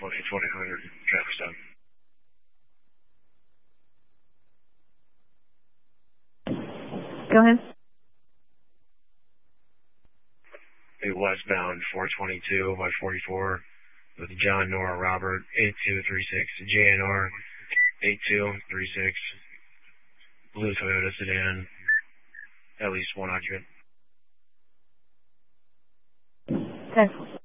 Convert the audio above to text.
2000 traffic stop. Go ahead. A westbound 422 by 44 with John Nora Robert 8236 JNR 8236 blue Toyota sedan, at least one occupant. 10.